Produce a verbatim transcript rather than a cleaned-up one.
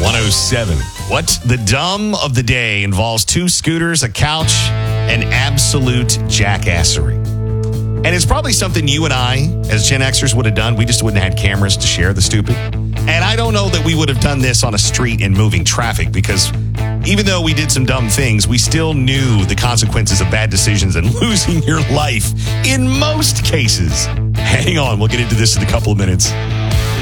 one oh seven. What? The dumb of the day involves two scooters, a couch, and absolute jackassery. And it's probably something you and I, as Gen Xers, would have done. We just wouldn't have had cameras to share the stupid. And I don't know that we would have done this on a street in moving traffic, because even though we did some dumb things, we still knew the consequences of bad decisions and losing your life in most cases. Hang on, we'll get into this in a couple of minutes.